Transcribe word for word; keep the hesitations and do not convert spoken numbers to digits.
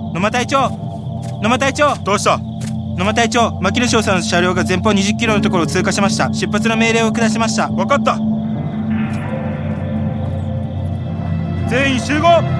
野間隊長、野間隊長。 どうした？ 野間隊長、牧野翔さんの車両が前方にじゅっキロのところを通過しました。出発の命令を下しました。 分かった。全員集合。